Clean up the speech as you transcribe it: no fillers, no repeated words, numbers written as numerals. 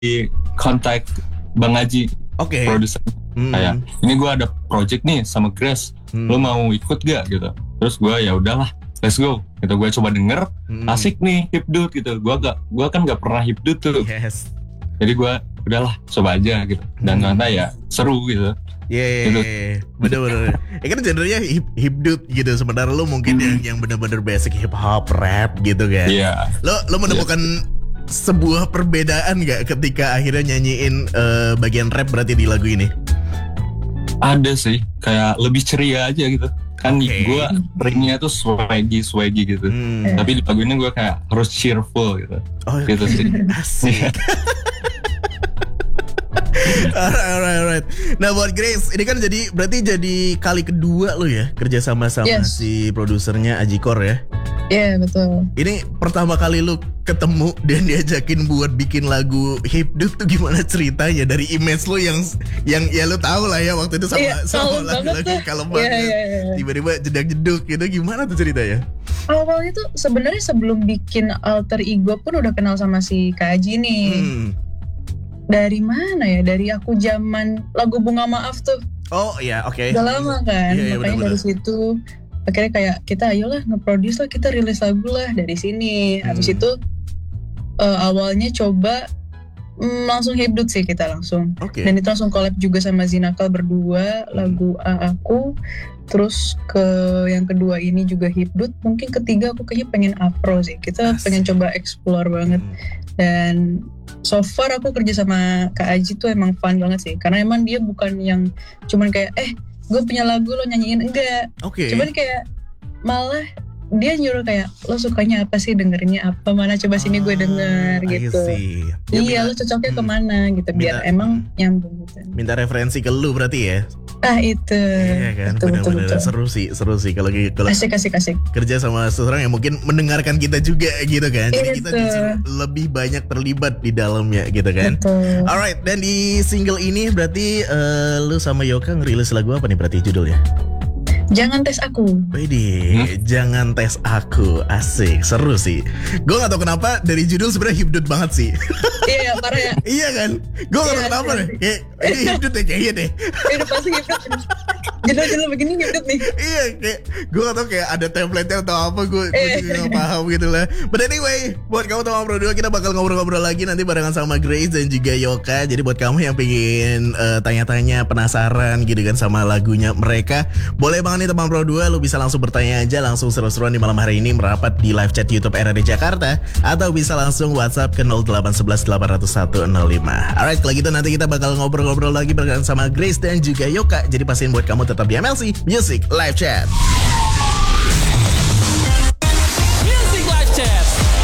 kontak Bang Aji, Oke. produser. Kayak ini gue ada project nih sama Grace, lo mau ikut gak gitu? Terus gue ya udahlah, let's go. Gitu gue coba denger, asik nih Hipdut gitu. Gue kan gak pernah Hipdut tuh. Yes. Jadi gue udahlah coba aja gitu. Dan ternyata ya seru gitu. Iya, bener-bener. Kan genrenya hipdut gitu. Sementara lu mungkin yang bener-bener basic hip hop, rap gitu kan. Iya. Lo menemukan sebuah perbedaan gak ketika akhirnya nyanyiin bagian rap berarti di lagu ini? Ada sih, kayak lebih ceria aja gitu. Kan gue ringnya tuh swaggy gitu. Tapi di lagu ini gue kayak harus cheerful gitu. Gitu sih. Asik. Alright. Nah buat Grace, ini kan berarti jadi kali kedua lo ya kerja sama si produsernya Ajikor ya? Iya betul. Ini pertama kali lu ketemu dan diajakin buat bikin lagu Hipdut tuh gimana ceritanya? Dari image lu yang ya lu tahu lah ya waktu itu sama lagu-lagu kalem banget. Tiba-tiba jedak-jeduk gitu, gimana tuh ceritanya? Awalnya tuh sebenarnya sebelum bikin alter ego pun udah kenal sama si Kak Aji nih. Dari mana ya? Dari aku zaman lagu Bunga Maaf tuh. Oh iya, oke. Udah lama kan, Iya, makanya bener-bener. dari situ akhirnya kayak kita ayolah nge-produce lah, kita rilis lagu lah dari sini. Habis itu awalnya coba langsung Hipdut sih kita langsung. Dan itu langsung collab juga sama Zinakal berdua, lagu Aku. Terus ke yang kedua ini juga Hipdut. Mungkin ketiga aku kayaknya pengen Afro sih. Kita pengen coba explore banget. Dan so far aku kerja sama Kak Aji tuh emang fun banget sih. Karena emang dia bukan yang cuman kayak gue punya lagu lo nyanyiin, enggak. Cuman kayak malah dia nyuruh kayak lo sukanya apa sih, dengerinnya apa, mana coba sini gue denger gitu. Iya lo cocoknya kemana gitu biar emang nyambung gitu. Minta referensi ke lu berarti ya? Itu. Iya kan, bener-bener seru sih kalau asik. Kerja sama seseorang yang mungkin mendengarkan kita juga gitu kan. Jadi kita lebih banyak terlibat di dalamnya gitu kan. Betul. Alright, dan di single ini berarti lu sama Yoka ngerilis lagu apa nih berarti judulnya? Jangan Tes Aku. Widih, Jangan Tes Aku. Asik, seru sih. Gue gak tau kenapa dari judul sebenarnya hipdut banget sih. Iya parah ya. Iya kan? Gue gak tau kenapa deh. Ini hipdut ya kayaknya deh. Udah pasti hipdut. Judul begini hipdut nih. Iya, kayak gue gak tau kayak ada template-nya atau apa. Gue juga gak paham gitu lah. But anyway, buat kamu teman Pro 2, kita bakal ngobrol-ngobrol lagi nanti barengan sama Grace dan juga Yoka. Jadi buat kamu yang pengen tanya-tanya, penasaran gitu kan sama lagunya mereka, boleh banget nih teman Pro 2, lu bisa langsung bertanya aja, langsung seru-seruan di malam hari ini merapat di live chat YouTube RRD Jakarta, atau bisa langsung WhatsApp ke 0811 801 05. Alright, kalau gitu nanti kita bakal ngobrol-ngobrol lagi barengan sama Grace dan juga Yoka. Jadi pastiin buat kamu tetap di MLC Music Live Chat.